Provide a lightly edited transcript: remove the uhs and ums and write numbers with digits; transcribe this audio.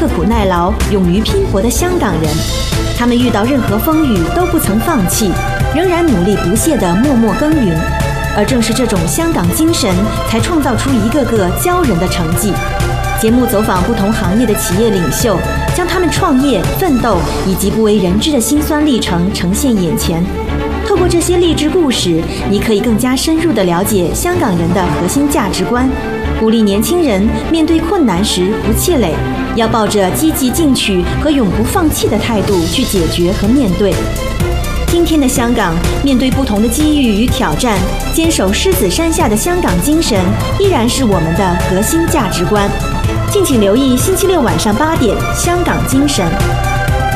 刻苦耐劳、勇于拼搏的香港人。他们遇到任何风雨都不曾放弃，仍然努力不懈地默默耕耘。而正是这种香港精神，才创造出一个个骄人的成绩。节目走访不同行业的企业领袖，将他们创业、奋斗以及不为人知的辛酸历程呈现眼前。透过这些励志故事，你可以更加深入地了解香港人的核心价值观，鼓励年轻人面对困难时不气馁，要抱着积极进取和永不放弃的态度去解决和面对。今天的香港，面对不同的机遇与挑战，坚守狮子山下的香港精神，依然是我们的核心价值观。敬请留意星期六晚上8点，《香港精神》。